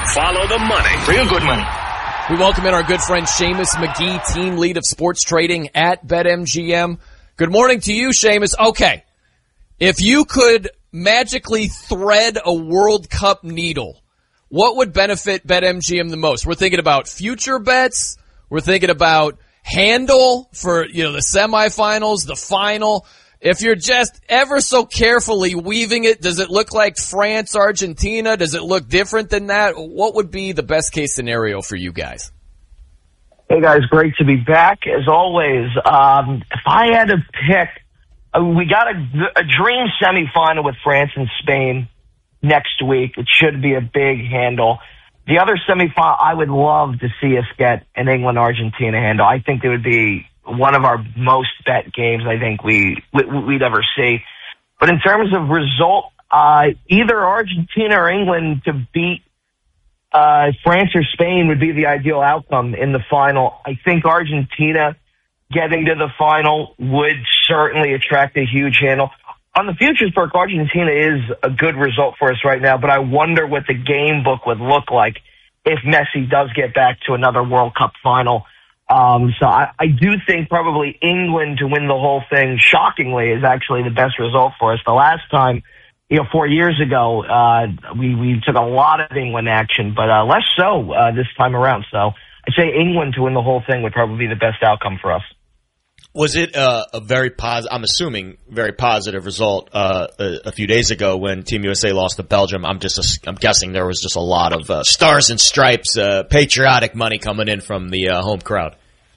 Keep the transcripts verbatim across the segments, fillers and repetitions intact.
Follow the money. Real good money. We welcome in our good friend Seamus McGee, team lead of sports trading at BetMGM. Good morning to you, Seamus. Okay, if you could magically thread a World Cup needle, what would benefit BetMGM the most? We're thinking about future bets. We're thinking about handle for, you know, the semifinals, the final. If you're just ever so carefully weaving it, does it look like France, Argentina? Does it look different than that? What would be the best case scenario for you guys? Hey guys, great to be back as always. Um, if I had to pick, uh, we got a, a dream semifinal with France and Spain next week. It should be a big handle. The other semifinal, I would love to see us get an England-Argentina handle. I think it would be one of our most bet games I think we, we, we'd ever see. But in terms of result, uh, either Argentina or England to beat uh, France or Spain would be the ideal outcome in the final. I think Argentina getting to the final would certainly attract a huge handle. On the futures book, Argentina is a good result for us right now, but I wonder what the game book would look like if Messi does get back to another World Cup final. Um, so I, I do think probably England to win the whole thing, shockingly, is actually the best result for us. The last time, you know, four years ago, uh, we, we took a lot of England action, but uh, less so uh, this time around. So I'd say England to win the whole thing would probably be the best outcome for us. Was it uh, a very positive, I'm assuming, very positive result uh, a, a few days ago when Team U S A lost to Belgium? I'm just, I'm guessing there was just a lot of uh, stars and stripes, uh, patriotic money coming in from the uh, home crowd.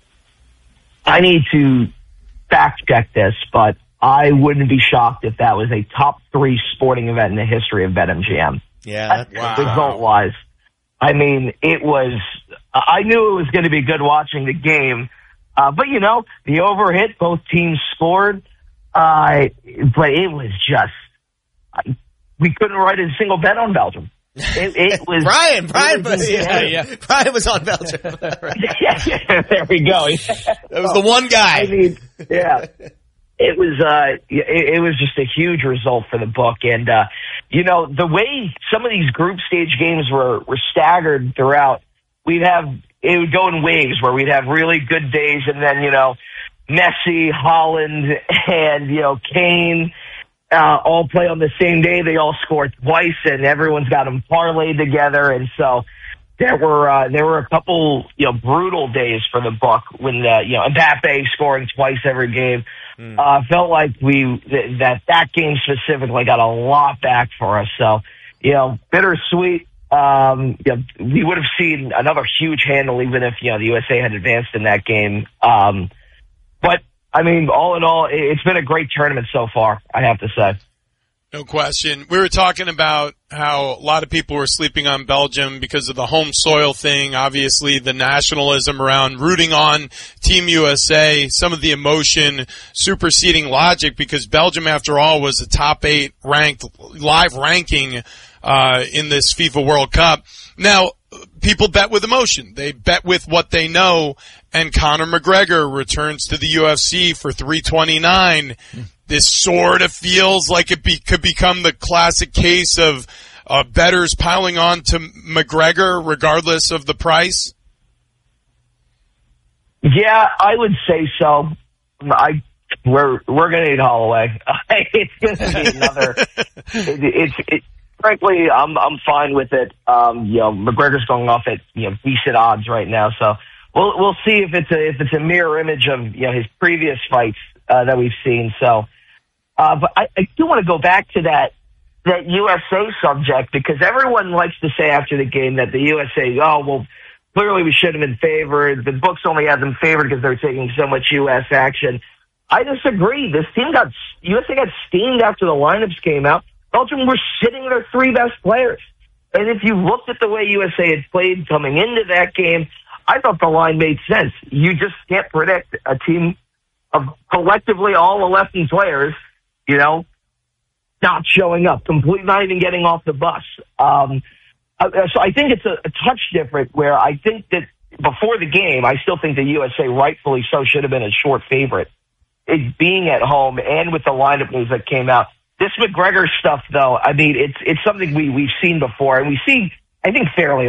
I need to fact check this, but I wouldn't be shocked if that was a top three sporting event in the history of BetMGM. Yeah, wow. Result-wise. I mean, it was, I knew it was going to be good watching the game. Uh, but, you know, the over hit, both teams scored. Uh, but it was just, I, we couldn't write a single bet on Belgium. It, it was Brian, Brian, it was was, yeah, yeah. Brian was on Belgium. Right. yeah, yeah, there we go. That was the one guy. I mean, yeah. It was, uh, it, it was just a huge result for the book. And, uh, you know, the way some of these group stage games were, were staggered throughout, we'd have, it would go in waves where we'd have really good days and then, you know, Messi, Holland, and, you know, Kane, uh, all play on the same day. They all scored twice and everyone's got them parlayed together. And so there were, uh, there were a couple, you know, brutal days for the book when, the, you know, Mbappe scoring twice every game. Mm. Uh, felt like we, th- that, that game specifically got a lot back for us. So, you know, bittersweet. Um, you know, we would have seen another huge handle even if, you know, the U S A had advanced in that game. Um, but, I mean, all in all, it's been a great tournament so far, I have to say. No question. We were talking about how a lot of people were sleeping on Belgium because of the home soil thing, obviously the nationalism around rooting on Team U S A, some of the emotion superseding logic because Belgium, after all, was a top eight ranked live ranking uh in this FIFA World Cup. Now, people bet with emotion. They bet with what they know, and Conor McGregor returns to the U F C for three twenty-nine. Mm. This sort of feels like it be, could become the classic case of uh, bettors piling on to McGregor regardless of the price. Yeah, I would say so. I we're we're gonna need Holloway. It's gonna be another. it, it's it, frankly, I'm I'm fine with it. Um, you know, McGregor's going off at you know decent odds right now, so we'll we'll see if it's a if it's a mirror image of you know his previous fights uh, that we've seen. So, uh, but I, I do want to go back to that that U S A subject because everyone likes to say after the game that the U S A, oh well, clearly we should have been favored. The books only had them favored because they're taking so much U S action. I disagree. This team got U S A got steamed after the lineups came out. Belgium were sitting their three best players. And if you looked at the way U S A had played coming into that game, I thought the line made sense. You just can't predict a team of collectively all eleven players, you know, not showing up, completely not even getting off the bus. Um, so I think it's a, a touch different where I think that before the game, I still think the U S A rightfully so should have been a short favorite. It being at home and with the lineup news that came out. This McGregor stuff, though, I mean, it's it's something we, we've seen before, and we see, I think, fairly